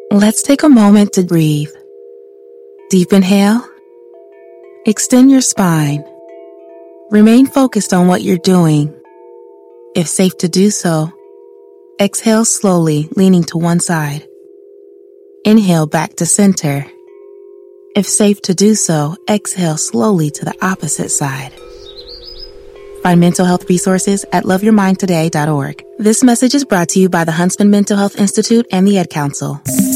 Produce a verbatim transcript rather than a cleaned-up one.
Let's take a moment to breathe. Deep inhale. Extend your spine. Remain focused on what you're doing. If safe to do so, exhale slowly, leaning to one side. Inhale back to center. If safe to do so, exhale slowly to the opposite side. Find mental health resources at love your mind today dot org. This message is brought to you by the Huntsman Mental Health Institute and the Ad Council.